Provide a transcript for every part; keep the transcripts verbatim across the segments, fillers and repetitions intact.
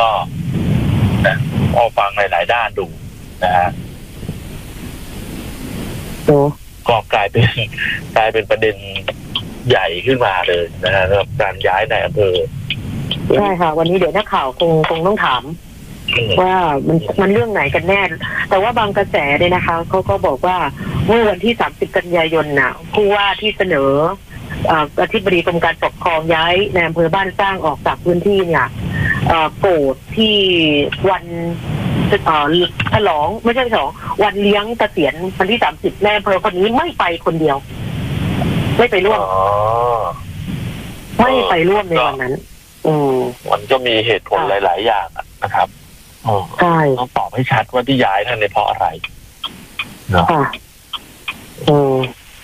ก็นะพอฟังหลายๆด้านดูนะฮะก็กลายเป็นกลายเป็นประเด็นใหญ่ขึ้นมาเลยนะฮะสำหรับการย้ายในอำเภอใช่ค่ะวันนี้เดี๋ยวนักข่าวคงคงต้องถามว่ามันมันเรื่องไหนกันแน่แต่ว่าบางกระแสเนี่ยนะคะเขาก็บอกว่าเมื่อวันที่สามสิบกันยายนน่ะผู้ว่าที่เสนออธิบดีกรมการปกครองย้ายในอำเภอบ้านสร้างออกจากพื้นที่เนี่ยโกรธที่วันฉลองไม่ใช่ฉลองวันเลี้ยงเกษียณวันที่สามสิบแม่อำเภอคนนี้ไม่ไปคนเดียวไม่ไปร่วมไม่ไปร่วมในวันนั้นอืมมันก็มีเหตุผลหลายๆอย่างนะครับใช่ต้องตอบให้ชัดว่าที่ย้ายนั่นเนี่ยเพราะอะไรเนาะค่ะอืม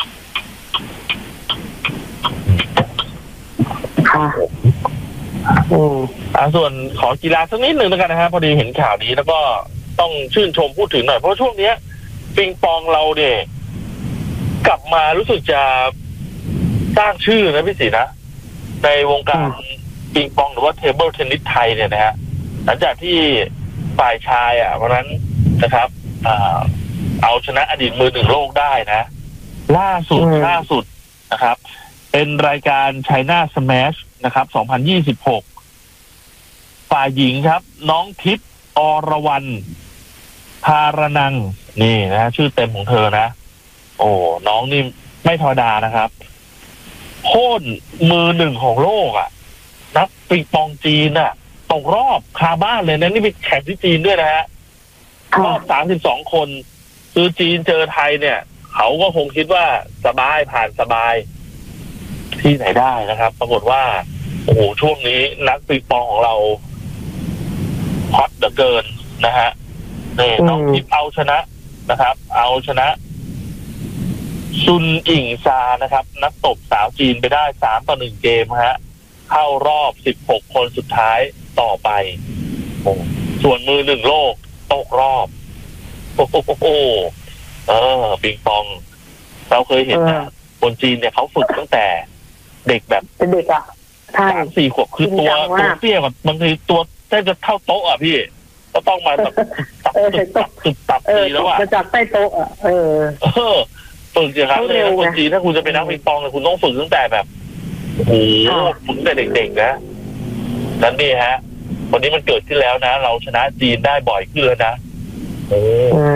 ค่ะอืมอ่าส่วนขอกีฬาสักนิดหนึ่งแล้วกันนะครับพอดีเห็นข่าวนี้แล้วก็ต้องชื่นชมพูดถึงหน่อยเพราะช่วงนี้ปิงปองเราเนี่ยกลับมารู้สึกจะสร้างชื่อนะพี่ศรีนะในวงการปิงปองหรือว่าเทเบิลเทนนิสไทยเนี่ยนะฮะหลังจากที่ฝ่ายชายอ่ะวันนั้นนะครับเอาชนะอดีตมือหนึ่งโลกได้นะล่าสุดล่าสุดนะครับเป็นรายการ China Smash นะครับสองพันยี่สิบหกฝ่ายหญิงครับน้องทิพย์อรวรรณภารนังนี่นะชื่อเต็มของเธอนะโอ้น้องนี่ไม่ธรรมดานะครับโค่นมือหนึ่งของโลกอ่ะนักปิงปองจีนอ่ะตกรอบคาบ้านเลยนะนี่ไปแข่งที่จีนด้วยนะฮะรอบสามสิบสองคนคือจีนเจอไทยเนี่ยเขาก็คงคิดว่าสบายผ่านสบายที่ไหนได้นะครับปรากฏว่าโอ้โหช่วงนี้นักปิงปองของเราฮอตเหลือเกินนะฮะนี่น้องทิพย์เอาชนะนะครับเอาชนะซุนอิงซานะครับนักตบสาวจีนไปได้สามต่อหนึ่งเกมฮะเข้ารอบสิบหกคนสุดท้ายต่อไปส่วนมือหนึ่งโลกตกรอบโอ้โหเออปิงปองเราเคยเห็นนะคนจีนเนี่ยเขาฝึกตั้งแต่เด็กแบบเป็นเด็กอ่ะสามสี่ขวบคือตัวตัวเตี้ยแบบบางทีตัวแทบจะเท่าโต๊ะอ่ะพี่ก็ต้องมาแบบตับตับตับตับตีแล้วอ่ะมาจากใต้โต๊ะอ่ะเออเออฝึกอย่างนั้นเลยนะคนจีนถ้าคุณจะเป็นนักปิงปองเนี่ยคุณต้องฝึกตั้งแต่แบบโอ้โหฝึกตั้งแต่เด็กๆนะนั่นนี่ฮะวันนี้มันเกิดขึ้นแล้วนะเราชนะจีนได้บ่อยขึ้นแล้วนะโอ้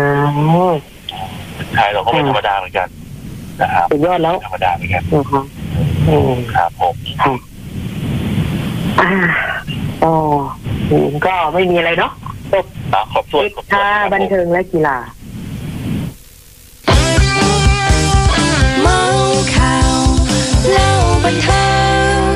ไทยเราก็ไม่ธรรมดาเหมือนกันนะครับสุดยอดแล้วธรรมดาเหมือนกันครับผมอ่าอ๋อก็ไม่มีอะไรเนาะจบขอบคุณค่ะบันเทิงและกีฬาเมาข่าวเล่าบันเทิง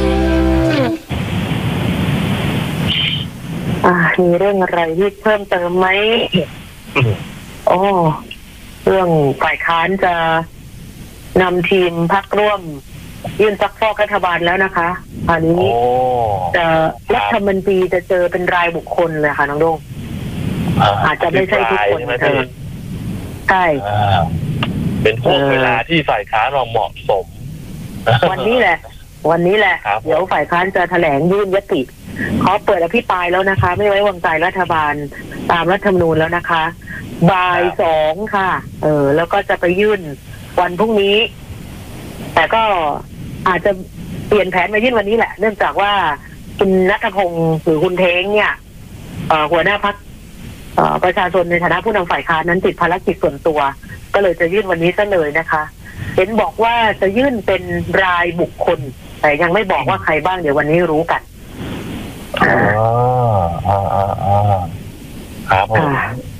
อ่ามีเรื่องอะไรที่เพิ่มเติมไหมโอ้เรื่องฝ่ายค้านจะนำทีมพรรคร่วมยื่นซักฟอกรัฐบาลแล้วนะคะอันนี้จะรัฐมนตรีจะเจอเป็นรายบุคคลเลยค่ะน้องโด่งอาจจะไม่ใช่ทุกคนเธอใช่เป็นช่วงเวลาที่ฝ่ายค้านเหมาะสมวันนี้แหละวันนี้แหละเดี๋ยวฝ่ายค้านจะแถลงยื่นยติเขาเปิดอภิปรายแล้วนะคะไม่ไว้วางใจรัฐบาลตามรัฐธรรมนูญแล้วนะคะบ่ายสองค่ะเออแล้วก็จะไปยื่นวันพรุ่งนี้แต่ก็อาจจะเปลี่ยนแผนมายื่นวันนี้แหละเนื่องจากว่าคุณณัฐพงศ์หรือคุณเท้งเนี่ยหัวหน้าพรรคประชาชนในฐานะผู้นำฝ่ายค้านนั้นติดภารกิจส่วนตัวก็เลยจะยื่นวันนี้ซะเลยนะคะเห็นบอกว่าจะยื่นเป็นรายบุคคลแต่ยังไม่บอกว่าใครบ้างเดี๋ยววันนี้รู้กันอ๋ออ๋ออ๋อครับผม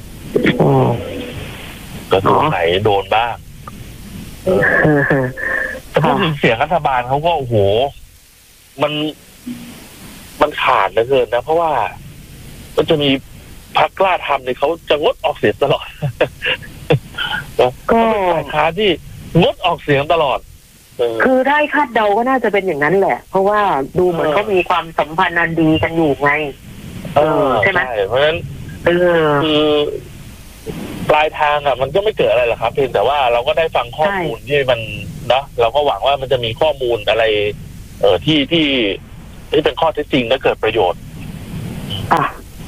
ก็ตัวไหนโดนบ้างแต่พูดถึงเสียงรัฐบาลเขาก็โอ้โหมันมันขาดเหลือเกินนะเพราะว่ามันจะมีพรรคกล้าทำเนี่ยเขาจะงดออกเสียงตลอดก็ฝ่ายค้านที่งดออกเสียงตลอดคือได้คาดเดาก็น่าจะเป็นอย่างนั้นแหละเพราะว่าดูเหมือนเขามีความสัมพันธ์อันดีกันอยู่ไงเออใช่ไหมเพราะฉะนั้นคือปลายทางอ่ะมันก็ไม่เกิดอะไรหรอกครับเพียงแต่ว่าเราก็ได้ฟังข้อมูลที่มันเนาะเราก็หวังว่ามันจะมีข้อมูลอะไร เออที่ที่ที่เป็นข้อเท็จจริงและเกิดประโยชน์อ่ะ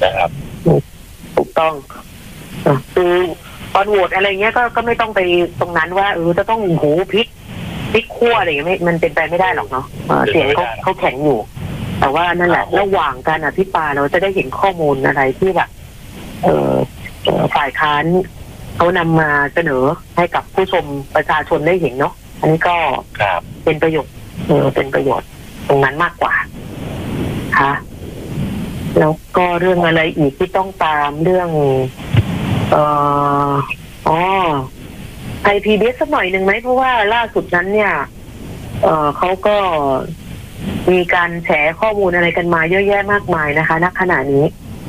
ถูกต้องคือตอนโหวตอะไรเงี้ยก็ก็ไม่ต้องไปตรงนั้นว่าเออจะต้องโหพลิกพลิกขั้วอะไรอย่างเงี้ยมันเป็นไปไม่ได้หรอกเนาะเสียงเขาเขาแข็งอยู่แต่ว่านั่นแหละระหว่างการอภิปรายเราจะได้เห็นข้อมูลอะไรที่แบบเออฝ่ายค้านเขานำมาเสนอให้กับผู้ชมประชาชนได้เห็นเนาะอันนี้ก็เป็นประโยชน์เออเป็นประโยชน์ตรงนั้นมากกว่าค่ะแล้วก็เรื่องอะไรอีกที่ต้องตามเรื่องเอ่ออ๋อไทย พี บี เอส สักหน่อยหนึ่งไหมเพราะว่าล่าสุดนั้นเนี่ยเอ่อเขาก็มีการแฉข้อมูลอะไรกันมาเยอะแยะมากมายนะคะณขณะนี้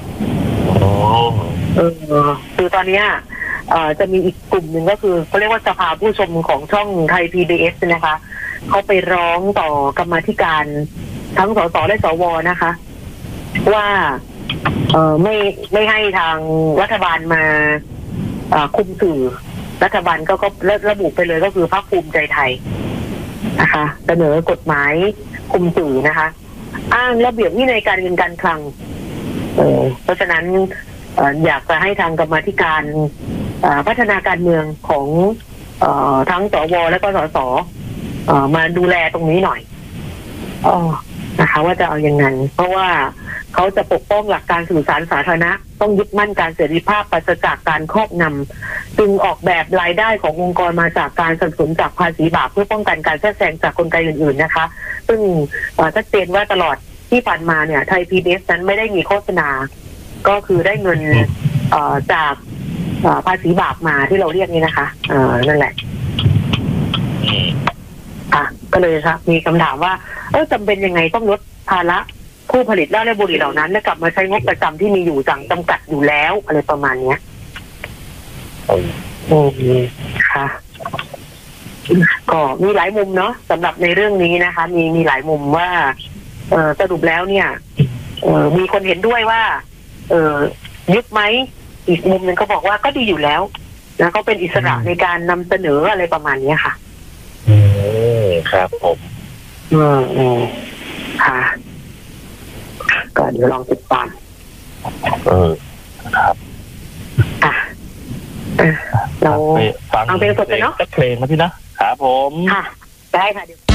เออคือตอนนี้เอ่อจะมีอีกกลุ่มหนึ่งก็คือเขาเรียกว่าสภาผู้ชมของช่องไทย พี บี เอส นะคะเขาไปร้องต่อกรรมาธิการทั้งสสและสวนะคะว่าเอ่อไม่ไม่ให้ทางรัฐบาลมาเอ่อคุมสื่อรัฐบาลก็ก็ระบุไปเลยก็คือพรรคภูมิใจไทยนะคะเสนอกฎหมายคุมสื่อนะคะอ้างระเบียบวินัยการเงินการคลังเออเพราะฉะนั้นเอ่ออยากจะให้ทางกรรมาธิการเอ่อพัฒนาการเมืองของเอ่อทั้งสวและก็สสเอ่อมาดูแลตรงนี้หน่อยอ๋อนะคะว่าจะเอายังไงเพราะว่าเขาจะปกป้องหลักการสื่อสารสาธารณะต้องยึดมั่นการเสรีภาพปราศจากการครอบงำจึงออกแบบรายได้ขององค์กรมาจากการสนับสนุนจากภาษีบาปเพื่อป้องกันการแทรกแซงจากกลไกอื่นๆนะคะซึ่งชัดเจนว่าตลอดที่ผ่านมาเนี่ยไทย พี บี เอส นั้นไม่ได้มีโฆษณาก็คือได้เงินจากภาษีบาปมาที่เราเรียกนี่นะคะนั่นแหละอ่ะก็เลยครับมีคำถามว่าเออจำเป็นยังไงต้องลดภาระผู้ผลิตเหล้าและบุหรี่เหล่านั้นและกลับมาใช้งบประจำที่มีอยู่จังจำกัดอยู่แล้วอะไรประมาณเนี้ยอืมค่ะก็มีหลายมุมเนาะสำหรับในเรื่องนี้นะคะมีมีหลายมุมว่าเออสรุปแล้วเนี่ยเออมีคนเห็นด้วยว่าเออยุบไหมอีกมุมหนึ่งก็บอกว่าก็ดีอยู่แล้วนะเขาเป็นอิสระในการนำเสนออะไรประมาณนี้ค่ะอืมครับผมอืมอืมค่ะก็เดี๋ยวลองติดตามเออครับอ่ะเราฟังเพลงสดไปเนาะเพลงนะพี่นะครับผมค่ะได้ค่ะเดี๋ยว